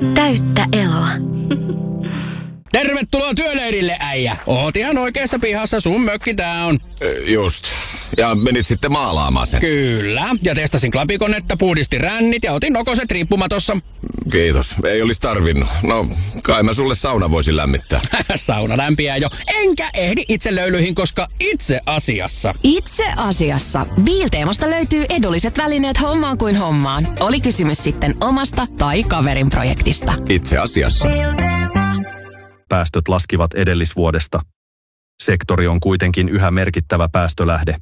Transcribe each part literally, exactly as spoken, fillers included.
Täyttä eloa. Tervetuloa työleirille, äijä. Oot ihan oikeassa pihassa, sun mökki tää on. Just. Ja menit sitten maalaamaan sen. Kyllä. Ja testasin klapikonetta, puhdistin rännit ja otin nokoset riippumatossa. Kiitos. Ei olisi tarvinnut. No, kai mä sulle sauna voisin lämmittää. Sauna lämpiää jo. Enkä ehdi itse löylyihin, koska itse asiassa. Itse asiassa. Biilteemasta löytyy edulliset välineet hommaan kuin hommaan. Oli kysymys sitten omasta tai kaverin projektista. Itse asiassa. Päästöt laskivat edellisvuodesta. Sektori on kuitenkin yhä merkittävä päästölähde.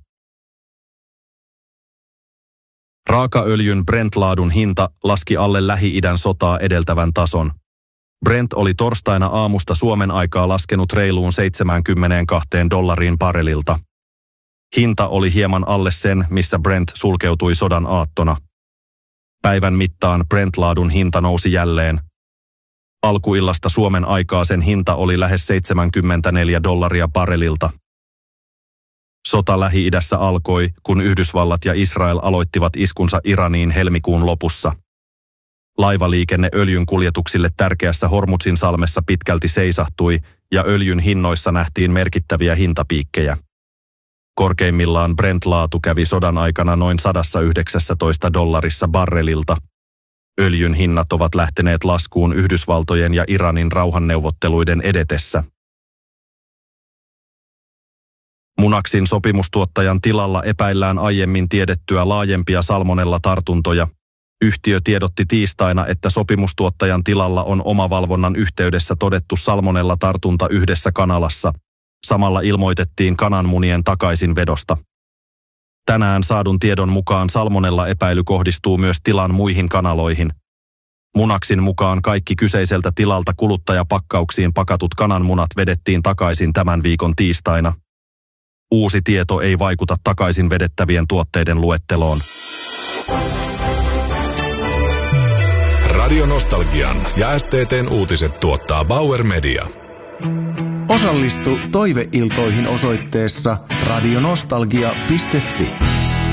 Raakaöljyn Brent-laadun hinta laski alle Lähi-idän sotaa edeltävän tason. Brent oli torstaina aamusta Suomen aikaa laskenut reiluun seitsemänkymmentäkaksi dollariin barrelilta. Hinta oli hieman alle sen, missä Brent sulkeutui sodan aattona. Päivän mittaan Brent-laadun hinta nousi jälleen. Alkuillasta Suomen aikaa sen hinta oli lähes seitsemänkymmentäneljä dollaria barrelilta. Sota Lähi-idässä alkoi, kun Yhdysvallat ja Israel aloittivat iskunsa Iraniin helmikuun lopussa. Laivaliikenne öljyn kuljetuksille tärkeässä Hormuzin salmessa pitkälti seisahtui ja öljyn hinnoissa nähtiin merkittäviä hintapiikkejä. Korkeimmillaan Brent-laatu kävi sodan aikana noin sata yhdeksäntoista dollarissa barrelilta. Öljyn hinnat ovat lähteneet laskuun Yhdysvaltojen ja Iranin rauhanneuvotteluiden edetessä. Munaxin sopimustuottajan tilalla epäillään aiemmin tiedettyä laajempia salmonella-tartuntoja. Yhtiö tiedotti tiistaina, että sopimustuottajan tilalla on omavalvonnan yhteydessä todettu salmonella-tartunta yhdessä kanalassa. Samalla ilmoitettiin kananmunien takaisinvedosta. Tänään saadun tiedon mukaan salmonella-epäily kohdistuu myös tilan muihin kanaloihin. Munaxin mukaan kaikki kyseiseltä tilalta kuluttajapakkauksiin pakatut kananmunat vedettiin takaisin tämän viikon tiistaina. Uusi tieto ei vaikuta takaisin vedettävien tuotteiden luetteloon. Radio Nostalgian ja S T T:n uutiset tuottaa Bauer Media. Osallistu toiveiltoihin osoitteessa radionostalgia piste fi.